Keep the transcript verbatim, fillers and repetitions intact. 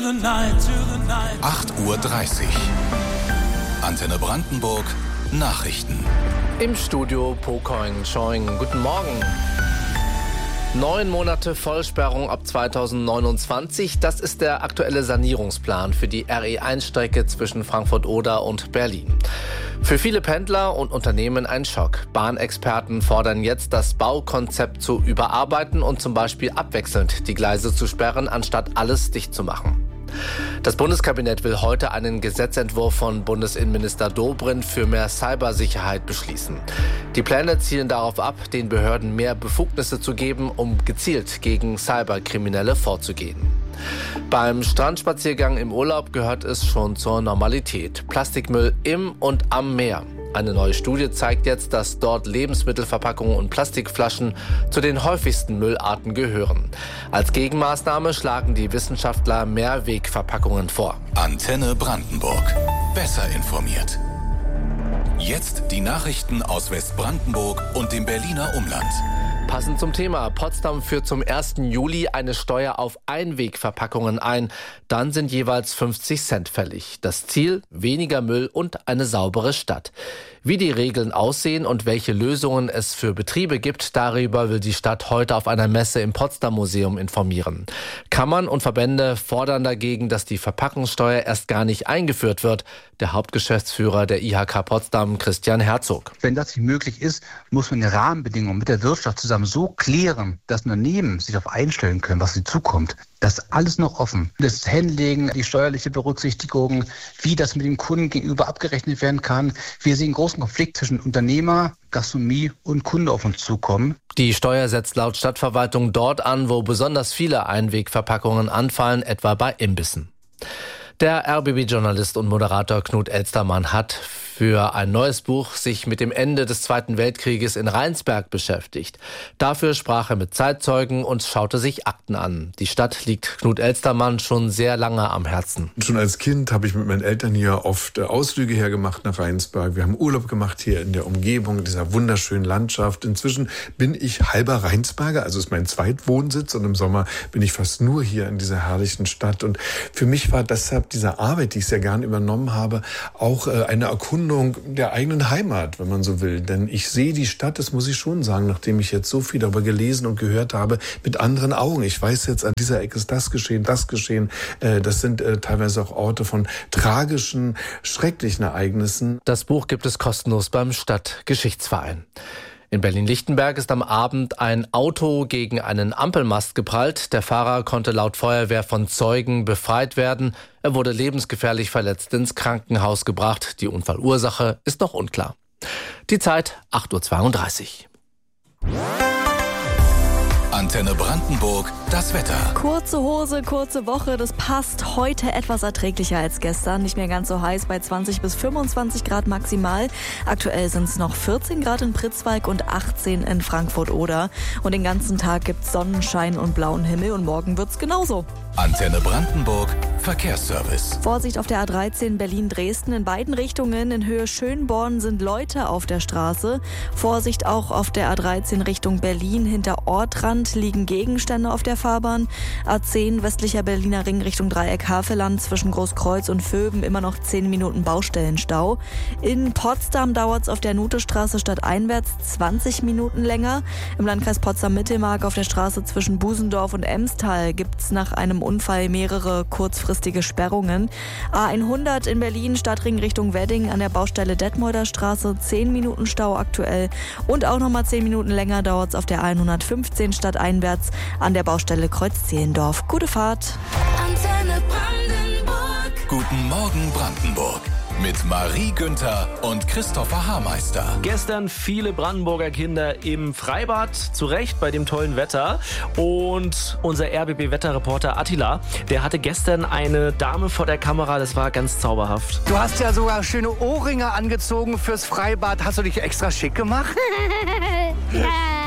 acht Uhr dreißig. Antenne Brandenburg, Nachrichten. Im Studio Pocoin Choing. Guten Morgen. Neun Monate Vollsperrung ab zweitausendneunundzwanzig, das ist der aktuelle Sanierungsplan für die R E eins Strecke zwischen Frankfurt-Oder und Berlin. Für viele Pendler und Unternehmen ein Schock. Bahnexperten fordern jetzt, das Baukonzept zu überarbeiten und zum Beispiel abwechselnd die Gleise zu sperren, anstatt alles dicht zu machen. Das Bundeskabinett will heute einen Gesetzentwurf von Bundesinnenminister Dobrindt für mehr Cybersicherheit beschließen. Die Pläne zielen darauf ab, den Behörden mehr Befugnisse zu geben, um gezielt gegen Cyberkriminelle vorzugehen. Beim Strandspaziergang im Urlaub gehört es schon zur Normalität. Plastikmüll im und am Meer. Eine neue Studie zeigt jetzt, dass dort Lebensmittelverpackungen und Plastikflaschen zu den häufigsten Müllarten gehören. Als Gegenmaßnahme schlagen die Wissenschaftler Mehrwegverpackungen vor. Antenne Brandenburg. Besser informiert. Jetzt die Nachrichten aus Westbrandenburg und dem Berliner Umland. Passend zum Thema. Potsdam führt zum ersten Juli eine Steuer auf Einwegverpackungen ein. Dann sind jeweils fünfzig Cent fällig. Das Ziel: weniger Müll und eine saubere Stadt. Wie die Regeln aussehen und welche Lösungen es für Betriebe gibt, darüber will die Stadt heute auf einer Messe im Potsdam-Museum informieren. Kammern und Verbände fordern dagegen, dass die Verpackungssteuer erst gar nicht eingeführt wird. Der Hauptgeschäftsführer der I H K Potsdam, Christian Herzog. Wenn das nicht möglich ist, muss man die Rahmenbedingungen mit der Wirtschaft zusammen so klären, dass Unternehmen sich darauf einstellen können, was sie zukommt. Das ist alles noch offen. Das Handling, die steuerliche Berücksichtigung, wie das mit dem Kunden gegenüber abgerechnet werden kann. Wir sehen einen großen Konflikt zwischen Unternehmer, Gastronomie und Kunde auf uns zukommen. Die Steuer setzt laut Stadtverwaltung dort an, wo besonders viele Einwegverpackungen anfallen, etwa bei Imbissen. Der R B B-Journalist und Moderator Knut Elstermann hat für ein neues Buch sich mit dem Ende des Zweiten Weltkrieges in Rheinsberg beschäftigt. Dafür sprach er mit Zeitzeugen und schaute sich Akten an. Die Stadt liegt Knut Elstermann schon sehr lange am Herzen. Schon als Kind habe ich mit meinen Eltern hier oft Ausflüge hergemacht nach Rheinsberg. Wir haben Urlaub gemacht hier in der Umgebung dieser wunderschönen Landschaft. Inzwischen bin ich halber Rheinsberger, also ist mein Zweitwohnsitz, und im Sommer bin ich fast nur hier in dieser herrlichen Stadt. Und für mich war deshalb diese Arbeit, die ich sehr gern übernommen habe, auch eine Erkundung der eigenen Heimat, wenn man so will. Denn ich sehe die Stadt, das muss ich schon sagen, nachdem ich jetzt so viel darüber gelesen und gehört habe, mit anderen Augen. Ich weiß jetzt, an dieser Ecke ist das geschehen, das geschehen. Das sind teilweise auch Orte von tragischen, schrecklichen Ereignissen. Das Buch gibt es kostenlos beim Stadtgeschichtsverein. In Berlin-Lichtenberg ist am Abend ein Auto gegen einen Ampelmast geprallt. Der Fahrer konnte laut Feuerwehr von Zeugen befreit werden. Er wurde lebensgefährlich verletzt ins Krankenhaus gebracht. Die Unfallursache ist noch unklar. Die Zeit acht Uhr zweiunddreißig. Antenne Brandenburg, das Wetter. Kurze Hose, kurze Woche, das passt heute etwas erträglicher als gestern. Nicht mehr ganz so heiß, bei zwanzig bis fünfundzwanzig Grad maximal. Aktuell sind es noch vierzehn Grad in Pritzwalk und achtzehn in Frankfurt-Oder. Und den ganzen Tag gibt's Sonnenschein und blauen Himmel und morgen wird's genauso. Antenne Brandenburg, Verkehrsservice. Vorsicht auf der A dreizehn Berlin-Dresden. In beiden Richtungen in Höhe Schönborn sind Leute auf der Straße. Vorsicht auch auf der A dreizehn Richtung Berlin. Hinter Ortrand liegen Gegenstände auf der Fahrbahn. A zehn westlicher Berliner Ring Richtung Dreieck Havelland zwischen Großkreuz und Vöben immer noch zehn Minuten Baustellenstau. In Potsdam dauert es auf der Nutestraße stadteinwärts zwanzig Minuten länger. Im Landkreis Potsdam-Mittelmark auf der Straße zwischen Busendorf und Emstal gibt es nach einem Unfall mehrere kurzfristige Sperrungen. A hundert in Berlin Stadtring Richtung Wedding an der Baustelle Detmolder Straße zehn Minuten Stau aktuell. Und auch nochmal zehn Minuten länger dauert es auf der hundertfünfzehn stadteinwärts an der Baustelle Kreuz-Zehlendorf. Gute Fahrt. Antenne Brandenburg. Guten Morgen Brandenburg. Mit Marie Günther und Christopher Haarmeister. Gestern viele Brandenburger Kinder im Freibad, zu Recht bei dem tollen Wetter. Und unser R B B-Wetterreporter Attila, der hatte gestern eine Dame vor der Kamera, das war ganz zauberhaft. Du hast ja sogar schöne Ohrringe angezogen fürs Freibad. Hast du dich extra schick gemacht?